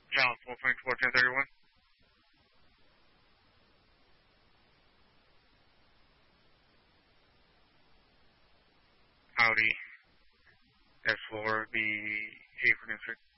John, 4.4, 1031. Audi S4, the A for District.